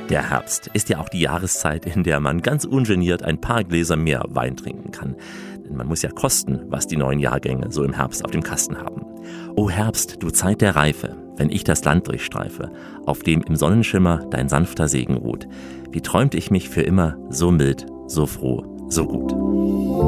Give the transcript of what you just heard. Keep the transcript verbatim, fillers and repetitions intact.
Der Herbst ist ja auch die Jahreszeit, in der man ganz ungeniert ein paar Gläser mehr Wein trinken kann. Denn man muss ja kosten, was die neuen Jahrgänge so im Herbst auf dem Kasten haben. O Herbst, du Zeit der Reife, wenn ich das Land durchstreife, auf dem im Sonnenschimmer dein sanfter Segen ruht. Wie träumt ich mich für immer so mild, so froh, so gut.